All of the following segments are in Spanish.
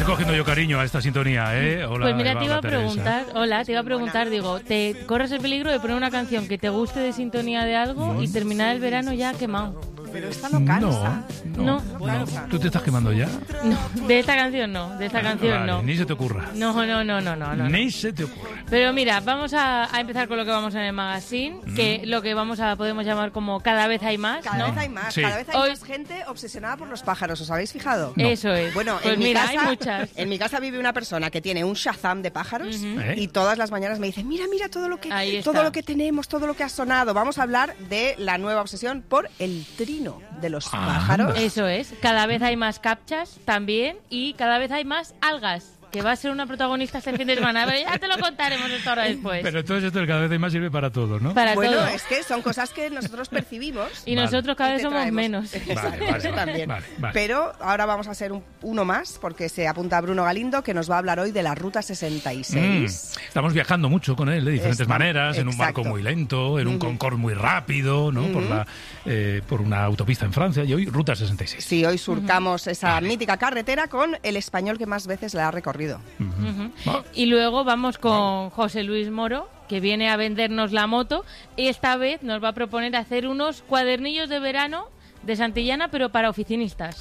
cogiendo yo cariño a esta sintonía, ¿eh? Hola, pues mira, Eva, te iba a Teresa. preguntar, digo, ¿te corres el peligro de poner una canción que te guste de sintonía de algo y terminar el verano ya quemado? Pero esta no cansa. No. ¿Tú te estás quemando ya? No, de esta canción no, Vale, no. Ni se te ocurra. No. Ni se te ocurra. Pero mira, vamos a empezar con lo que vamos en el magazine, que lo que podemos llamar como cada vez hay más, Cada ¿no? vez hay más, Sí. cada vez hay más gente obsesionada por los pájaros, ¿os habéis fijado? No. Eso es. Bueno, pues en mi mira, casa, hay muchas. En mi casa vive una persona que tiene un Shazam de pájaros ¿Eh? y todas las mañanas me dice, mira todo lo que Ahí está. tenemos, todo lo que ha sonado. Vamos a hablar de la nueva obsesión por el trino de los pájaros. Eso es. Cada vez hay más captchas también y cada vez hay más algas, que va a ser una protagonista este fin de semana. Pero ya te lo contaremos esto ahora después. Pero todo esto cada vez hay más sirve para todo, ¿no? Para Bueno, todo. es que son cosas que nosotros percibimos. Y Vale. nosotros cada y vez te somos traemos. menos. Vale. Eso también. Vale. Pero ahora vamos a hacer uno más, porque se apunta Bruno Galindo, que nos va a hablar hoy de la Ruta 66. Estamos viajando mucho con él de diferentes maneras, en un barco exacto. muy lento, en un Concorde muy rápido, ¿no? Por una autopista en Francia, y hoy Ruta 66. Sí, hoy surcamos esa mítica carretera con el español que más veces la ha recorrido. Ah, Y luego vamos con José Luis Moro, que viene a vendernos la moto. Y esta vez nos va a proponer hacer unos cuadernillos de verano de Santillana, pero para oficinistas.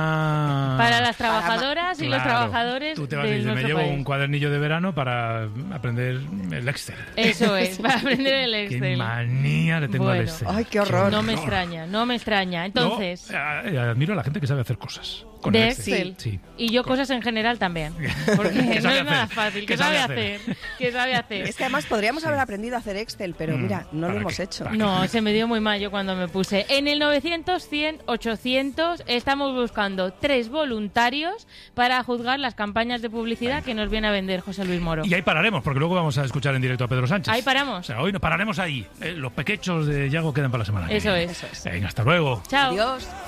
Para las trabajadoras y los claro. trabajadores Tú te vas y de dices, me nuestro llevo país. un cuadernillo de verano para aprender el Excel. Eso es, para aprender el Excel. Qué manía le tengo al Bueno. Excel. Ay, qué horror. No me extraña. Entonces, Admiro a la gente que sabe hacer cosas. Con de el Excel. Sí. Y yo cosas en general también. Porque ¿Qué no sabe es nada hacer? fácil. ¿Qué Que sabe sabe hacer? Que sabe hacer? Es que además podríamos haber aprendido a hacer Excel, pero mira, no lo ¿para hemos qué? hecho. ¿Para No, se me dio muy mal yo cuando me puse. En el 900, 100, 800 estamos buscando 3 voluntarios para juzgar las campañas de publicidad que nos viene a vender José Luis Moro. Y ahí pararemos, porque luego vamos a escuchar en directo a Pedro Sánchez. Ahí paramos. O sea, hoy nos pararemos ahí. Los pequechos de Yago quedan para la semana que Eso viene. es. Venga, hasta luego. Chao. Adiós.